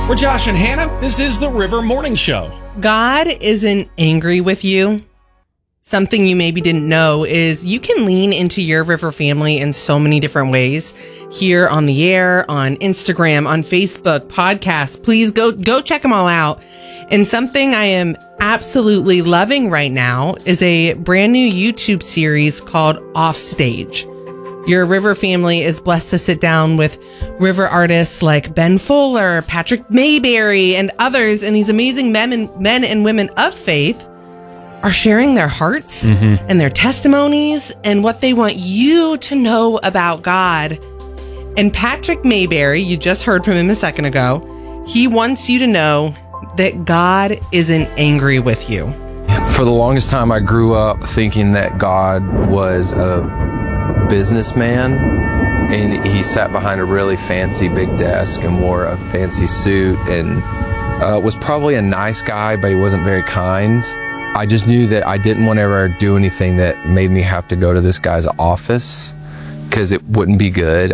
We're Josh and Hannah. This is the River Morning Show. God isn't angry with you. Something you maybe didn't know is you can lean into your River family in so many different ways. Here on the air, on Instagram, on Facebook, podcasts. Please go check them all out. And something I am absolutely loving right now is a brand new YouTube series called Offstage. Your River family is blessed to sit down with River artists like Ben Fuller, Patrick Mayberry, and others. And these amazing men and women of faith are sharing their hearts and their testimonies and what they want you to know about God. And Patrick Mayberry, you just heard from him a second ago, he wants you to know that God isn't angry with you. For the longest time, I grew up thinking that God was a businessman, and he sat behind a really fancy big desk and wore a fancy suit and was probably a nice guy, but he wasn't very kind. I just knew that I didn't want to ever do anything that made me have to go to this guy's office because it wouldn't be good.